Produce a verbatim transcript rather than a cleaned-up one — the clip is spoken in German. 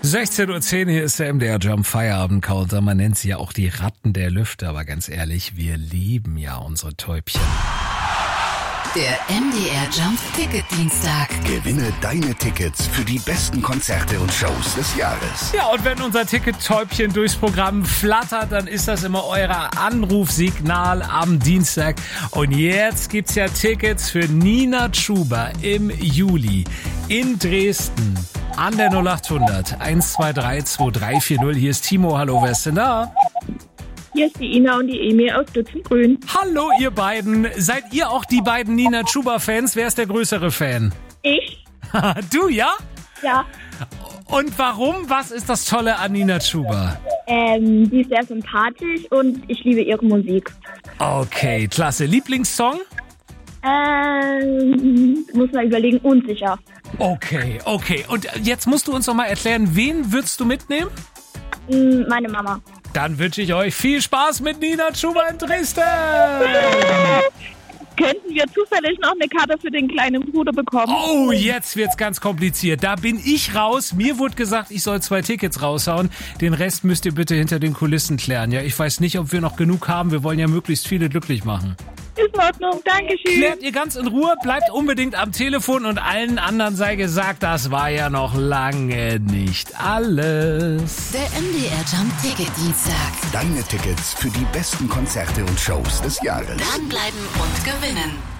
sechzehn Uhr zehn, hier ist der M D R Jump Feierabend Counter. Man nennt sie ja auch die Ratten der Lüfte, aber ganz ehrlich, wir lieben ja unsere Täubchen. Der M D R Jump Ticket Dienstag. Gewinne deine Tickets für die besten Konzerte und Shows des Jahres. Ja, und wenn unser Ticket-Täubchen durchs Programm flattert, dann ist das immer euer Anrufsignal am Dienstag. Und jetzt gibt's ja Tickets für Nina Chuba im Juli in Dresden an der null acht hundert eins zwei drei zwei drei vier null. Hier ist Timo. Hallo, wer ist denn da? Hier ist die Ina und die Emil aus Dutzengrün. Hallo, ihr beiden. Seid ihr auch die beiden Nina Chuba-Fans? Wer ist der größere Fan? Ich? Du, ja? Ja. Und warum? Was ist das Tolle an Nina Chuba? Ähm, die ist sehr sympathisch und ich liebe ihre Musik. Okay, klasse. Lieblingssong? Ähm, muss man überlegen, unsicher. Okay, okay. Und jetzt musst du uns noch mal erklären, wen würdest du mitnehmen? Mm, Meine Mama. Dann wünsche ich euch viel Spaß mit Nina Chuba in Dresden. Könnten wir zufällig noch eine Karte für den kleinen Bruder bekommen? Oh, jetzt wird's ganz kompliziert. Da bin ich raus. Mir wurde gesagt, ich soll zwei Tickets raushauen. Den Rest müsst ihr bitte hinter den Kulissen klären. Ja, ich weiß nicht, ob wir noch genug haben. Wir wollen ja möglichst viele glücklich machen. Ist in Ordnung, Dankeschön. Klärt ihr ganz in Ruhe, bleibt unbedingt am Telefon und allen anderen sei gesagt, das war ja noch lange nicht alles. Der M D R Jump Ticket Dienstag. Deine Tickets für die besten Konzerte und Shows des Jahres. Dranbleiben und gewinnen.